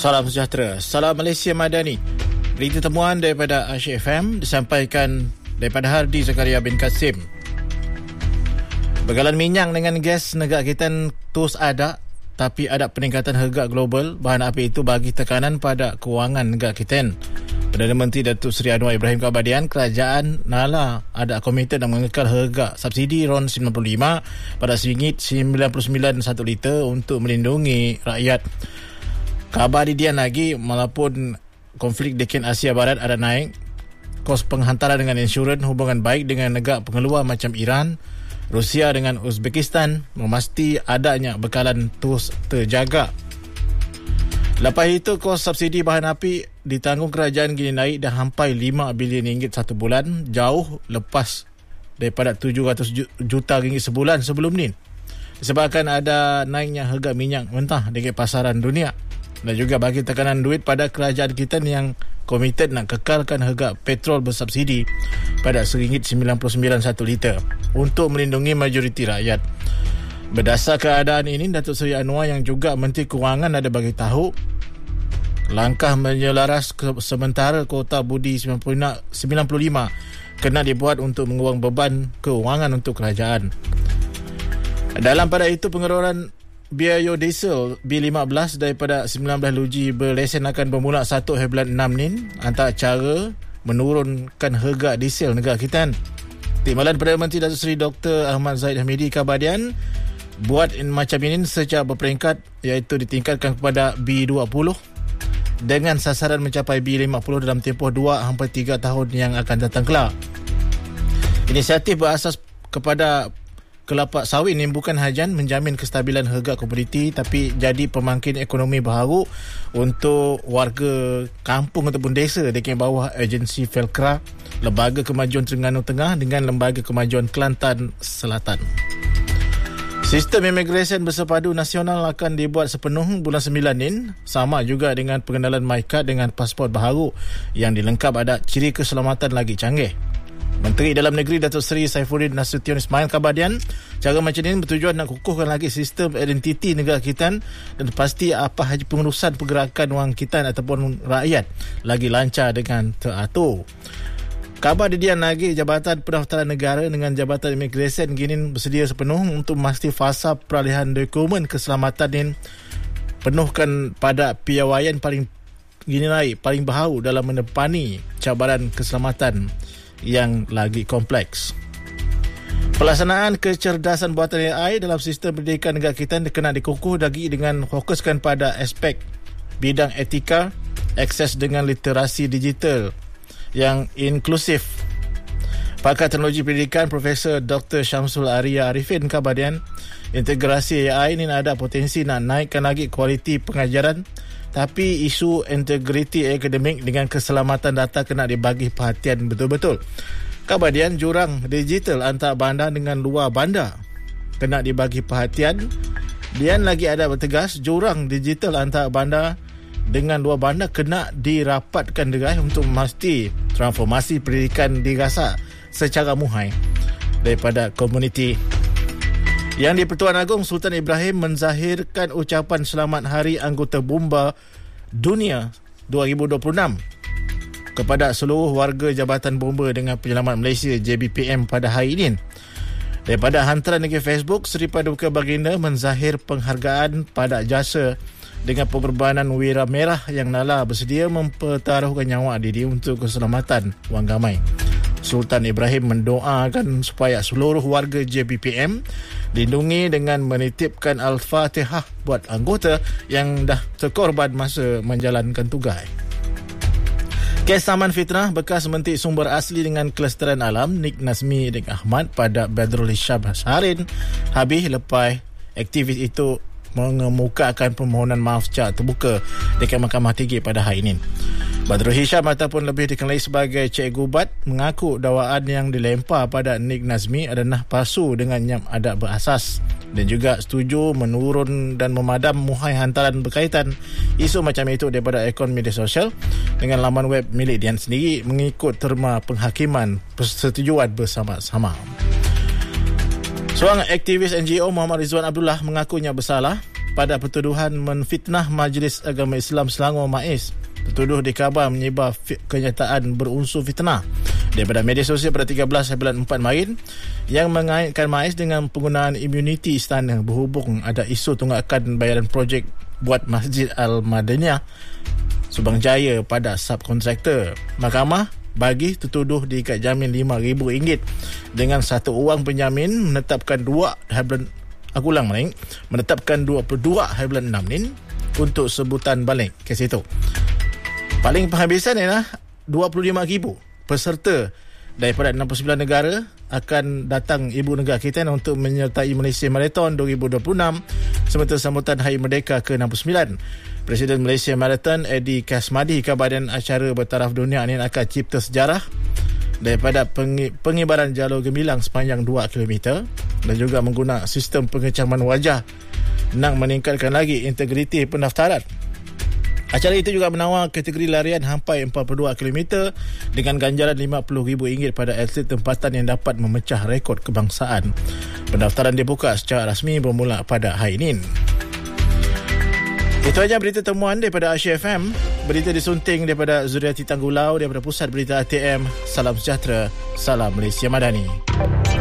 Salam sejahtera. Salam Malaysia Madani. Berita temuan daripada Asyik FM disampaikan daripada Hardi Zakaria bin Kasim. Begalan minyak dengan gas negara kita terus ada, tapi ada peningkatan harga global bahan api itu bagi tekanan pada kewangan negara kita. Perdana Menteri Datuk Seri Anwar Ibrahim Kabadian, kerajaan nala ada komited dan mengekal harga subsidi RON 95 pada RM99 1 liter untuk melindungi rakyat. Khabar didian lagi, walaupun konflik di Ken Asia Barat ada naik, kos penghantaran dengan insurans hubungan baik dengan negara pengeluar macam Iran, Rusia dengan Uzbekistan memastikan adanya bekalan terus terjaga. Lepas itu, kos subsidi bahan api ditanggung kerajaan kini naik dah sampai RM5 bilion satu bulan, jauh lepas daripada RM700 juta sebulan sebelum ni. Disebabkan ada naiknya harga minyak mentah di pasaran dunia. Dan juga bagi tekanan duit pada kerajaan kita yang komited nak kekalkan harga petrol bersubsidi pada RM1.99 1 liter untuk melindungi majoriti rakyat. Berdasar keadaan ini, Datuk Seri Anwar yang juga Menteri Kewangan ada bagi tahu langkah menyelaras sementara kuota budi 95 kena dibuat untuk mengurang beban kewangan untuk kerajaan. Dalam pada itu, pengeluaran biodiesel B15 daripada 19 luji berlesen akan bermula 1 bulan 6 ni, antara cara menurunkan harga diesel negara kita. Timbalan Perdana Menteri Datuk Seri Dr. Ahmad Zahid Hamidi Kabadian buat macam ini secara berperingkat, iaitu ditingkatkan kepada B20 dengan sasaran mencapai B50 dalam tempoh 2-3 tahun yang akan datang kelak. Inisiatif berasas kepada kelapa sawit ini bukan hajan menjamin kestabilan harga komoditi, tapi jadi pemangkin ekonomi baru untuk warga kampung ataupun desa di bawah agensi Felkra, Lembaga Kemajuan Terengganu Tengah dengan Lembaga Kemajuan Kelantan Selatan. Sistem imigresen bersepadu nasional akan dibuat sepenuh bulan 9 ini, sama juga dengan pengenalan MyCard dengan pasport baharu yang dilengkap ada ciri keselamatan lagi canggih. Menteri Dalam Negeri Datuk Seri Saifuddin Nasution Ismail Kabadian, cara macam ini bertujuan nak kukuhkan lagi sistem identiti negara kita dan pasti apa haji pengurusan pergerakan wang kita ataupun rakyat lagi lancar dengan teratur. Khabar didian lagi, Jabatan Pendaftaran Negara dengan Jabatan Imigresen kini bersedia sepenuh untuk memastikan fasa peralihan dokumen keselamatan ini penuhkan pada piawaian paling baharu dalam menepani cabaran keselamatan yang lagi kompleks. Pelaksanaan kecerdasan buatan AI dalam sistem pendidikan negara kita kena dikukuh lagi dengan fokuskan pada aspek bidang etika, akses dengan literasi digital yang inklusif. Pakar Teknologi Pendidikan Profesor Dr. Syamsul Arya Arifin Kabadian, integrasi AI ini ada potensi nak naikkan lagi kualiti pengajaran, tapi isu integriti akademik dengan keselamatan data kena dibagi perhatian betul-betul. Kabadian, jurang digital antara bandar dengan luar bandar kena dibagi perhatian. Dian lagi ada bertegas, jurang digital antara bandar dengan luar bandar kena dirapatkan deraih untuk memastikan transformasi pendidikan dirasa secara muhai daripada komuniti. Yang di Pertuan Agong, Sultan Ibrahim menzahirkan ucapan selamat Hari Anggota Bomba Dunia 2026 kepada seluruh warga Jabatan Bomba dengan Penyelamat Malaysia JBPM pada hari ini. Daripada hantaran negeri Facebook, Seri Paduka Baginda menzahir penghargaan pada jasa dengan pengorbanan Wira Merah yang nala bersedia mempertaruhkan nyawa diri untuk keselamatan wang ramai. Sultan Ibrahim mendoakan supaya seluruh warga JBPM dilindungi dengan menitipkan Al-Fatihah buat anggota yang dah terkorban masa menjalankan tugas. Kes Taman Fitnah bekas Menteri Sumber Asli dengan Kelestarian Alam Nik Nazmi Nik Ahmad pada Badrul Hisham Hasarin habis lepas aktivis itu mengemukakan permohonan maaf secara terbuka dekat Mahkamah Tinggi pada hari ini. Badrul Hisham ataupun lebih dikenali sebagai Cik Gubat mengaku dakwaan yang dilempar pada Nik Nazmi adalah palsu dengan yang ada berasas dan juga setuju menurun dan memadam muhai hantaran berkaitan isu macam itu daripada akaun media sosial dengan laman web milik dia sendiri mengikut terma penghakiman persetujuan bersama-sama. Seorang aktivis NGO Muhammad Rizwan Abdullah mengakunya bersalah pada pertuduhan menfitnah Majlis Agama Islam Selangor MAIS. Tertuduh dikhabar menyebar kenyataan berunsur fitnah daripada media sosial pada 13/4 Maret yang mengaitkan MAIS dengan penggunaan imuniti istana berhubung ada isu tunggakan bayaran projek buat Masjid Al-Madinah Subang Jaya pada subkontraktor. Mahkamah bagi tertuduh diikat jamin RM5,000 dengan satu orang penjamin menetapkan 22.6 Nin untuk sebutan balik kes itu. Paling penghabisan ialah RM25,000. Peserta daripada 69 negara akan datang ibu negara kita untuk menyertai Malaysia Marathon 2026 sementara sambutan Hari Merdeka ke-69. Presiden Malaysia Marathon Eddie Kasmadi kabarkan acara bertaraf dunia ini akan cipta sejarah daripada pengibaran jalur gemilang sepanjang 2 km dan juga menggunakan sistem pengecaman wajah nak meningkatkan lagi integriti pendaftaran. Acara itu juga menawar kategori larian hampai 42 km dengan ganjaran RM50,000 pada atlet tempatan yang dapat memecah rekod kebangsaan. Pendaftaran dibuka secara rasmi bermula pada hari ini. Itu saja berita temuan daripada Asia FM. Berita disunting daripada Zuriati Tanggulau daripada Pusat Berita ATM. Salam sejahtera, salam Malaysia Madani.